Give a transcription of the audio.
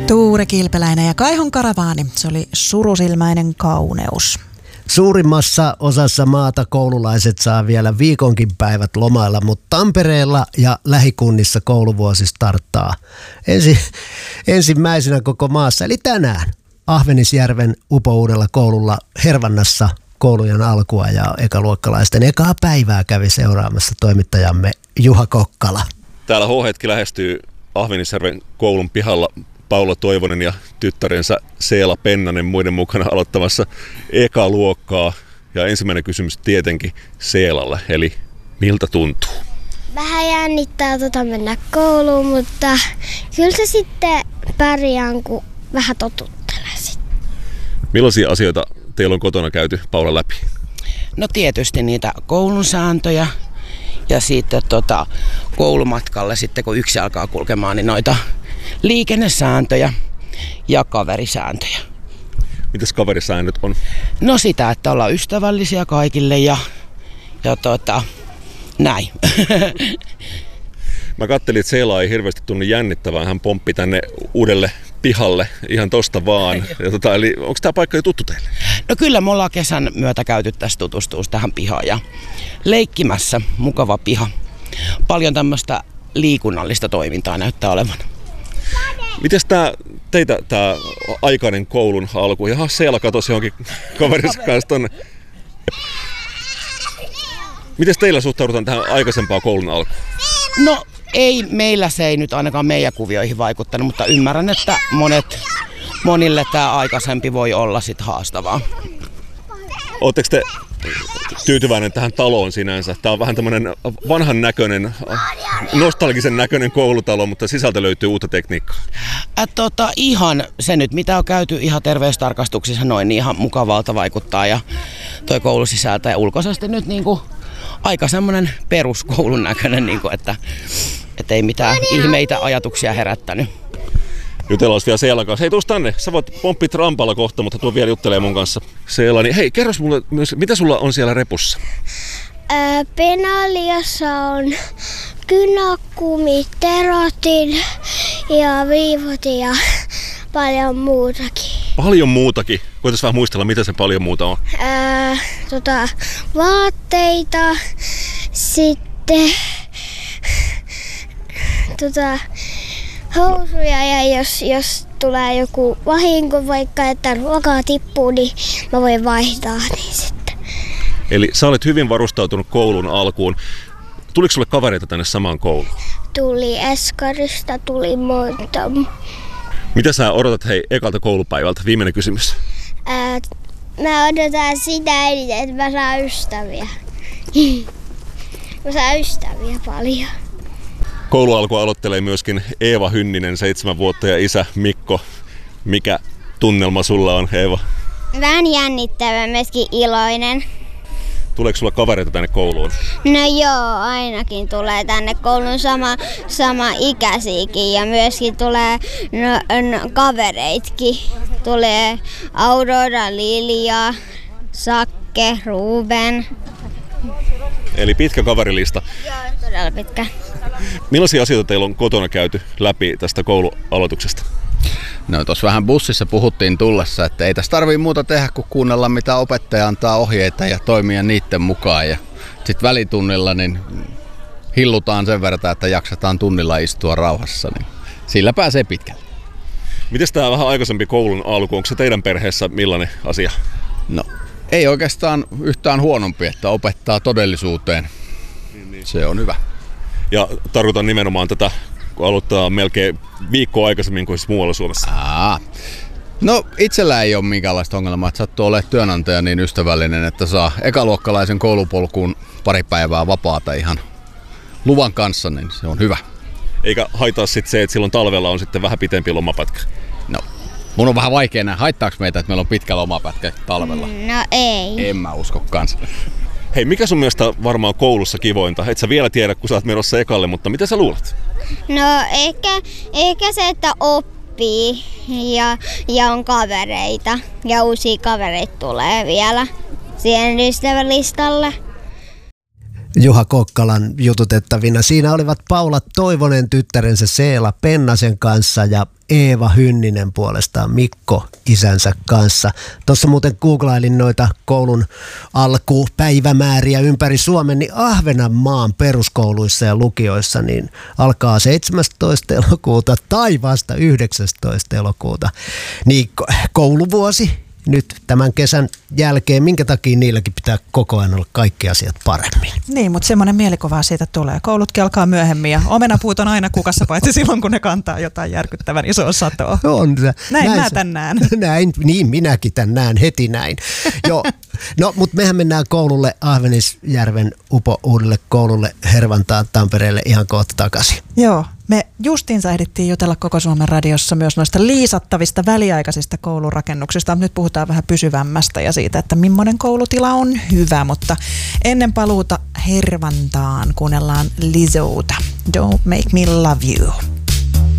Tuure Kilpeläinen ja Kaihon karavaani. Se oli surusilmäinen kauneus. Suurimmassa osassa maata koululaiset saa vielä viikonkin päivät lomailla, mutta Tampereella ja lähikunnissa kouluvuosi starttaa ensimmäisenä koko maassa. Eli tänään Ahvenisjärven Upouudella koululla Hervannassa koulujen alkua ja ekaluokkalaisten ekaa päivää kävi seuraamassa toimittajamme Juha Kokkala. Täällä H-hetki lähestyy Ahvenisjärven koulun pihalla Paula Toivonen ja tyttärensä Seela Pennanen muiden mukana aloittamassa ekaluokkaa. Ja ensimmäinen kysymys tietenkin Seelalle, eli miltä tuntuu? Vähän jännittää mennä kouluun, mutta kyllä se sitten pärjään, kun vähän totuttelee sitten. Millaisia asioita teillä on kotona käyty, Paula, läpi? No tietysti niitä koulun sääntöjä ja sitten koulumatkalle sitten kun yksi alkaa kulkemaan, niin noita liikennesääntöjä ja kaverisääntöjä. Mitäs kaverisäännöt on? No sitä, että ollaan ystävällisiä kaikille ja näin. Mä kattelin, että Seela ei hirveästi tunnu jännittävää. Hän pomppi tänne uudelle pihalle ihan tosta vaan. Ja eli onko tämä paikka jo tuttu teille? No kyllä me ollaan kesän myötä käyty tässä tutustuus tähän pihaan ja leikkimässä. Mukava piha. Paljon tämmöistä liikunnallista toimintaa näyttää olevan. Mites teitä tämä aikainen koulun alku? Jaha, Seela katosi johonkin kaverinsa kanssa tonne. Mites teillä suhtaudutaan tähän aikaisempaan koulun alkuun? No meillä se ei nyt ainakaan meidän kuvioihin vaikuttanut, mutta ymmärrän, että monille tämä aikaisempi voi olla sit haastavaa. Oletteko te tyytyväinen tähän taloon sinänsä? Tämä on vähän tämmöinen vanhan näköinen, nostalgisen näköinen koulutalo, mutta sisältä löytyy uutta tekniikkaa. Ihan se nyt, mitä on käyty ihan terveystarkastuksissa noin, niin ihan mukavalta vaikuttaa ja toi koulusisältö ja ulkoisesti nyt niinku aika semmoinen peruskoulun näköinen, niinku, että ei mitään ihmeitä ajatuksia herättänyt. Jutellaan vielä Seelan kanssa. Hei, tuus tänne. Sä voit pomppia rampalla kohta, mutta tuo vielä juttelee mun kanssa. Seela, niin hei, kerros mulle myös, mitä sulla on siellä repussa? Penaliassa on kynäkumi, terotin ja viivot ja paljon muutakin. Paljon muutakin? Voitais vähän muistella, mitä se paljon muuta on? Vaatteita, sitten housuja ja jos tulee joku vahinko, vaikka että ruokaa tippuu, niin mä voin vaihtaa niin sitten. Eli sä olet hyvin varustautunut koulun alkuun. Tuliko sulle kavereita tänne samaan kouluun? Tuli Eskarista, tuli monta. Mitä sä odotat ekalta koulupäivältä? Viimeinen kysymys. Mä odotan sitä eniten, että mä saan ystäviä. Mä saan ystäviä paljon. Koulualku aloittelee myöskin Eeva Hynninen, 7 vuotta, ja isä Mikko. Mikä tunnelma sulla on, Eeva? Vähän jännittävä, myöskin iloinen. Tuleeko sulla kavereita tänne kouluun? No joo, ainakin tulee tänne kouluun sama ikäisiäkin ja myöskin tulee kavereitkin. Tulee Aurora, Lilia, Sakke, Ruben. Eli pitkä kaverilista. Joo, todella pitkä. Millaisia asioita teillä on kotona käyty läpi tästä koulualoituksesta? No tuossa vähän bussissa puhuttiin tullessa, että ei tässä tarvitse muuta tehdä kuin kuunnella mitä opettaja antaa ohjeita ja toimia niiden mukaan. Ja sitten välitunnilla niin hillutaan sen verran, että jaksetaan tunnilla istua rauhassa, niin sillä pääsee pitkälle. Miten tämä vähän aikaisempi koulun alku, onko se teidän perheessä millainen asia? No ei oikeastaan yhtään huonompi, että opettaa todellisuuteen. Niin. Se on hyvä. Ja tarkoitan nimenomaan tätä, kun aloittaa melkein viikkoa aikaisemmin kuin muualla Suomessa. No itsellä ei ole minkäänlaista ongelmaa, että sattuu olemaan työnantaja niin ystävällinen, että saa ekaluokkalaisen koulupolkuun pari päivää vapaata ihan luvan kanssa, niin se on hyvä. Eikä haittaa sitten se, että silloin talvella on sitten vähän pitempi lomapätkä? No, mun on vähän vaikea nähdä. Haittaako meitä, että meillä on pitkä lomapätkä talvella? No ei. En mä usko kanssa. Hei, mikä sun mielestä varmaan koulussa kivointa? Et sä vielä tiedä, kun sä oot menossa ekalle, mutta mitä sä luulet? No ehkä se, että oppii ja on kavereita ja uusia kavereita tulee vielä siihen ystävälistalle. Juha Kokkalan jututettavina. Siinä olivat Paula Toivonen tyttärensä Seela Pennasen kanssa ja Eeva Hynninen puolestaan Mikko isänsä kanssa. Tuossa muuten googlailin noita koulun alkupäivämääriä ympäri Suomen, niin Ahvenanmaan peruskouluissa ja lukioissa niin alkaa 17. elokuuta tai vasta 19. elokuuta. Niin kouluvuosi nyt tämän kesän jälkeen, minkä takia niilläkin pitää koko ajan olla kaikki asiat paremmin. Niin, mutta semmoinen mielikuva siitä tulee. Koulutkin alkaa myöhemmin ja omenapuut on aina kukassa, paitsi silloin, kun ne kantaa jotain järkyttävän isoa satoa. On se. Näin mä tän näen. Näin, niin minäkin tän näen heti näin. Joo. No, mutta mehän mennään koululle, Ahvenisjärven Upo uudelle koululle Hervantaan Tampereelle ihan kohta takaisin. Joo, me justiinsa ehdittiin jutella Koko Suomen radiossa myös noista liisattavista väliaikaisista koulurakennuksista. Nyt puhutaan vähän pysyvämmästä ja siitä, että millainen koulutila on hyvä, mutta ennen paluuta Hervantaan kuunnellaan Lizzoota. Don't make me love you.